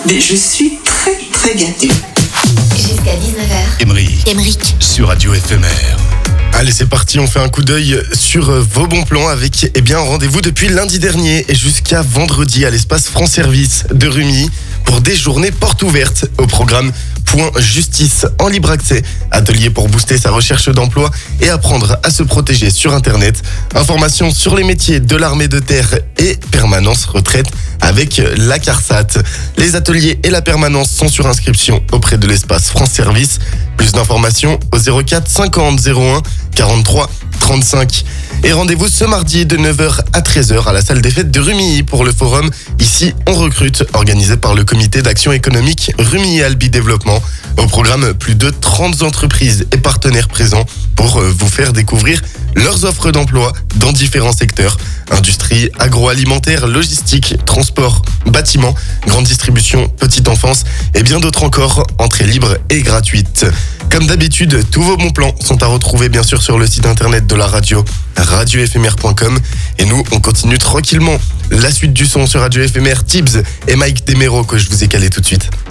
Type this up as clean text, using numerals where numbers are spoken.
Mais je suis très très gâtée. Jusqu'à 19h. Émeric sur Radio FMR. Allez, c'est parti, on fait un coup d'œil sur vos bons plans avec un rendez-vous depuis lundi dernier et jusqu'à vendredi à l'espace France Service de Rumilly pour des journées portes ouvertes au programme Point Justice en libre accès, atelier pour booster sa recherche d'emploi et apprendre à se protéger sur Internet, informations sur les métiers de l'armée de terre et permanence retraite avec la CARSAT. Les ateliers et la permanence sont sur inscription auprès de l'espace France Service. Plus d'informations au 04 50 01 43 35. Et rendez-vous ce mardi de 9h à 13h à la salle des fêtes de Rumilly pour le forum Ici on recrute, organisé par le comité d'action économique Rumilly Albi Développement. Au programme, plus de 30 entreprises et partenaires présents pour vous faire découvrir leurs offres d'emploi dans différents secteurs. Industrie, agroalimentaire, logistique, transport, bâtiment, grande distribution, petite enfance et bien d'autres encore. Entrée libre et gratuite. Comme d'habitude, tous vos bons plans sont à retrouver bien sûr sur le site internet de la radio, radiofmr.com. Et nous, on continue tranquillement la suite du son sur Radio FMR. Tibbs et Mike Demero que je vous ai calé tout de suite.